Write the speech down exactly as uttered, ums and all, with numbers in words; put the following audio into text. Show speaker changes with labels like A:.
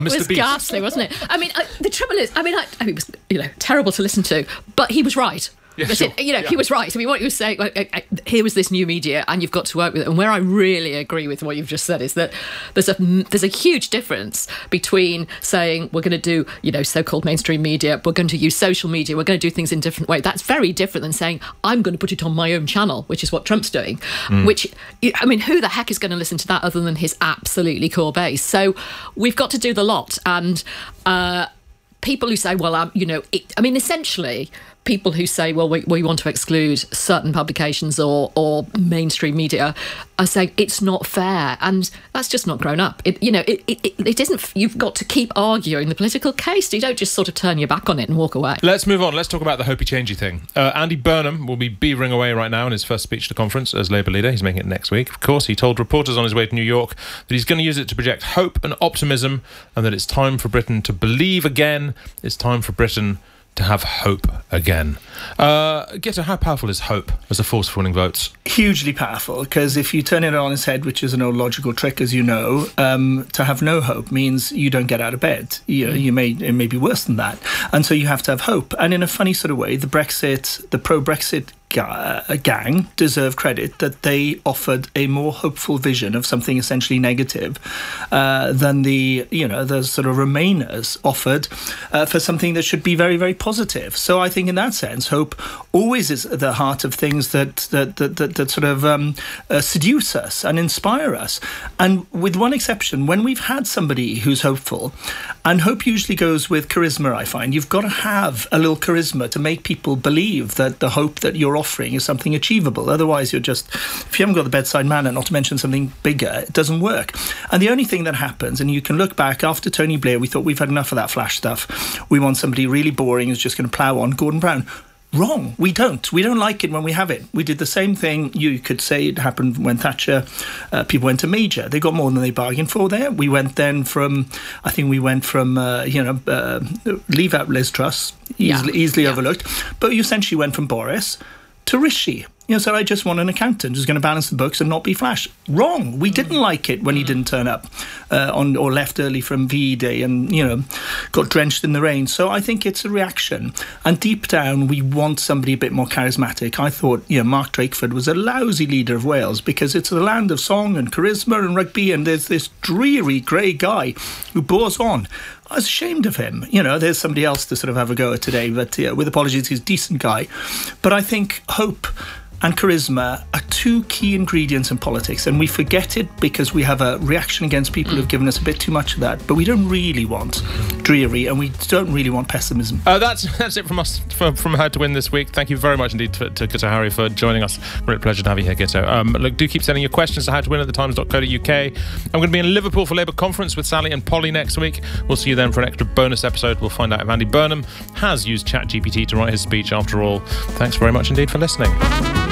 A: Mister
B: It was
A: Beast.
B: ghastly, wasn't it? I mean, I, the trouble is, I mean, I, I mean, it was, you know, terrible to listen to, but he was right.
A: Yeah,
B: But
A: sure.
B: it, you know,
A: Yeah.
B: he was right. I mean, what he was saying, like, I, I, here was this new media, and you've got to work with it. And where I really agree with what you've just said is that there's a there's a huge difference between saying we're going to do, you know, so-called mainstream media, we're going to use social media, we're going to do things in a different way. That's very different than saying I'm going to put it on my own channel, which is what Trump's doing. Mm. Which, I mean, who the heck is going to listen to that other than his absolutely core base? So we've got to do the lot, and uh, people who say, well, um, you know, it, I mean, essentially. People who say, well, we, we want to exclude certain publications or or mainstream media are saying it's not fair. And that's just not grown up. It, you know, it, it, it isn't. You've got to keep arguing the political case. You don't just sort of turn your back on it and walk away.
A: Let's move on. Let's talk about the hopey changey thing. Uh, Andy Burnham will be beavering away right now in his first speech to conference as Labour leader. He's making it next week. Of course, he told reporters on his way to New York that he's going to use it to project hope and optimism, and that it's time for Britain to believe again. It's time for Britain to have hope again. Uh, Gita, how powerful is hope as a force for winning votes?
C: Hugely powerful, because if you turn it on its head, which is an old logical trick, as you know, um, to have no hope means you don't get out of bed. You, mm. you may it may be worse than that, and so you have to have hope. And in a funny sort of way, the Brexit, the pro-Brexit a gang deserve credit that they offered a more hopeful vision of something essentially negative uh, than the, you know, the sort of Remainers offered uh, for something that should be very, very positive. So I think in that sense, hope always is at the heart of things that that that, that, that sort of um, uh, seduce us and inspire us. And with one exception, when we've had somebody who's hopeful, and hope usually goes with charisma, I find. You've got to have a little charisma to make people believe that the hope that you're offering is something achievable. Otherwise, you're just, if you haven't got the bedside manner, not to mention something bigger, it doesn't work. And the only thing that happens, and you can look back, after Tony Blair, we thought we've had enough of that flash stuff. We want somebody really boring who's just going to plough on. Gordon Brown. Wrong. We don't. We don't like it when we have it. We did the same thing. You could say it happened when Thatcher, uh, people went to Major. They got more than they bargained for there. We went then from, I think we went from, uh, you know, uh, leave out Liz Truss, easily, yeah. easily yeah. overlooked. But you essentially went from Boris to Rishi. You know, so I just want an accountant who's going to balance the books and not be flash. Wrong. We didn't like it when he didn't turn up uh, on or left early from V E Day and, you know, got drenched in the rain. So I think it's a reaction. And deep down, we want somebody a bit more charismatic. I thought, you know, Mark Drakeford was a lousy leader of Wales because it's the land of song and charisma and rugby, and there's this dreary grey guy who bores on. I was ashamed of him. You know, there's somebody else to sort of have a go at today, but uh, with apologies, he's a decent guy. But I think hope and charisma are two key ingredients in politics, and we forget it because we have a reaction against people who've given us a bit too much of that. But we don't really want dreary, and we don't really want pessimism.
A: Uh, that's that's it from us from, from How to Win this week. Thank you very much indeed to, to Gito Hari for joining us. Great pleasure to have you here, Gito. Um, look, do keep sending your questions to howtowin at the times dot co dot uk. I'm going to be in Liverpool for Labour Conference with Sally and Polly next week. We'll see you then for an extra bonus episode. We'll find out if Andy Burnham has used ChatGPT to write his speech after all. Thanks very much indeed for listening.